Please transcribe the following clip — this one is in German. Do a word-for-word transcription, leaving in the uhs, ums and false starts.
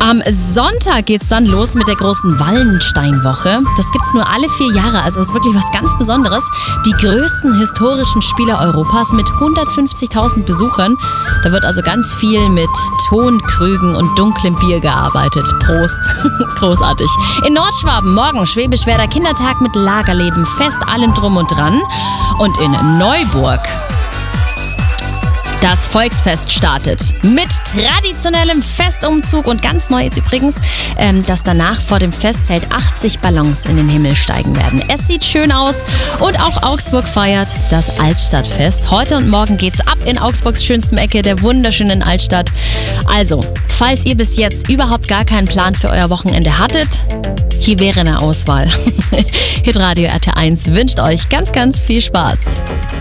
Am Sonntag geht's dann los mit der großen Wallensteinwoche. Das gibt's nur alle vier Jahre, also das ist wirklich was ganz Besonderes. Die größten historischen Spiele Europas mit hundertfünfzigtausend Besuchern. Da wird also ganz viel mit Tonkrügen und dunklem Bier gearbeitet. Prost. Großartig. In Nordschwaben morgen Schwäbisch-Werder Kindertag mit Lagerleben, Fest, allem drum und dran. Und in Neuburg das Volksfest startet mit traditionellem Festumzug und ganz neu ist übrigens, ähm, dass danach vor dem Festzelt achtzig Ballons in den Himmel steigen werden. Es sieht schön aus und auch Augsburg feiert das Altstadtfest. Heute und morgen geht's ab in Augsburgs schönstem Ecke, der wunderschönen Altstadt. Also, falls ihr bis jetzt überhaupt gar keinen Plan für euer Wochenende hattet, hier wäre eine Auswahl. Hitradio R T eins wünscht euch ganz, ganz viel Spaß.